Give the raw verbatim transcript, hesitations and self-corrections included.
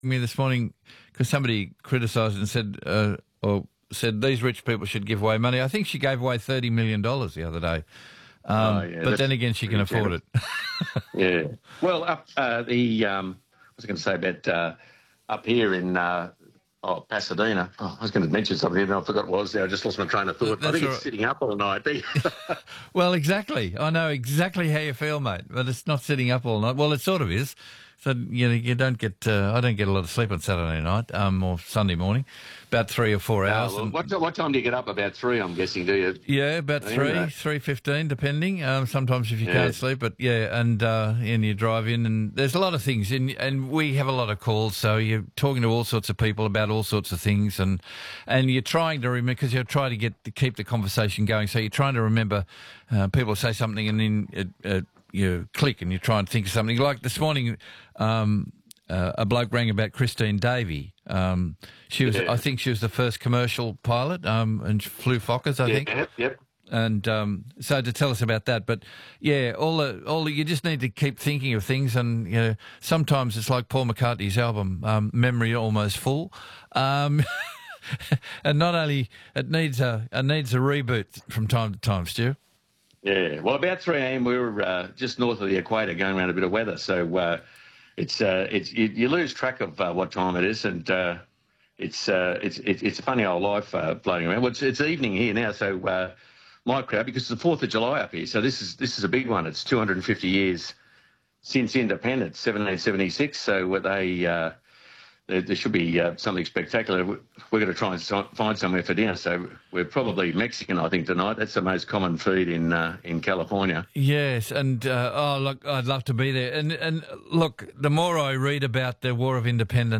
me this morning because somebody criticised and said, uh, or said these rich people should give away money. I think she gave away thirty million dollars the other day. Um, oh, yeah, but then again, she can afford it. Yeah. Well, up uh, the um, I was going to say about uh, up here in uh, oh Pasadena. Oh, I was going to mention something, and I forgot what it was there. I just lost my train of thought. That's I think right. it's sitting up all night. Well, exactly. I know exactly how you feel, mate. But it's not sitting up all night. Well, it sort of is. So you know, you don't get. Uh, I don't get a lot of sleep on Saturday night um, or Sunday morning, about three or four hours. Oh, well, and, what, what time do you get up? About three, I'm guessing. Do you? yeah, about three, Anyway. three fifteen, depending. Um, sometimes if you Yeah. can't sleep, but yeah, and uh, and you drive in, and there's a lot of things, and and we have a lot of calls, so you're talking to all sorts of people about all sorts of things, and and you're trying to remember because you're trying to get to keep the conversation going. So you're trying to remember. Uh, people say something, and then it, it, you click, and you try and think of something. Like this morning. Um, Uh, a bloke rang about Christine Davey. Um, she was, Yeah. I think, she was the first commercial pilot, um, and flew Fokkers, I Yeah, think. Yep. Yep. And um, so to tell us about that, but yeah, all the, all the, you just need to keep thinking of things, and you know, sometimes it's like Paul McCartney's album, um, "Memory Almost Full," um, and not only it needs a it needs a reboot from time to time, Stu. Yeah. Well, about three a m we were uh, just north of the equator, going around a bit of weather. So. Uh, It's uh, it's you, you lose track of uh, what time it is, and uh, it's uh, it's it's it's a funny old life uh, floating around. Well, it's, it's evening here now, so uh, my crowd, because it's the Fourth of July up here, so this is this is a big one. It's two hundred fifty years since independence, seventeen seventy-six. So what they uh, there, there should be uh, something spectacular. We're going to try and so- find somewhere for dinner. So we're probably Mexican, I think, tonight. That's the most common food in uh, in California. Yes, and uh, oh, look, I'd love to be there. And and look, the more I read about the War of Independence.